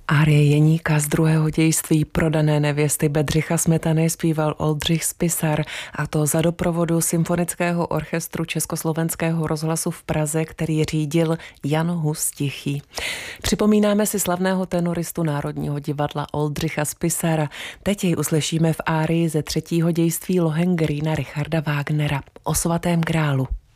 Árie Jeníka z druhého dějství Prodané nevěsty Bedřicha Smetany zpíval Oldřich Spisar, a to za doprovodu Symfonického orchestru Československého rozhlasu v Praze, který řídil Jan Hus Tichý. Připomínáme si slavného tenoristu Národního divadla Oldřicha Spisara. Teď jej uslyšíme v árii ze třetího dějství Lohengrina Richarda Wagnera o svatém grálu.